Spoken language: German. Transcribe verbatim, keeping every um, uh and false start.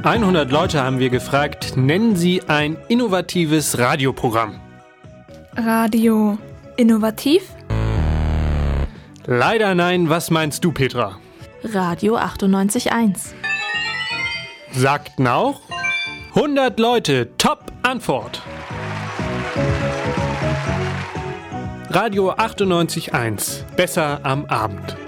hundert Leute haben wir gefragt, nennen Sie ein innovatives Radioprogramm. Radio innovativ? Leider nein, was meinst du, Petra? Radio achtundneunzig Komma eins. Sagten auch hundert Leute, Top-Antwort. Radio achtundneunzig Komma eins, besser am Abend.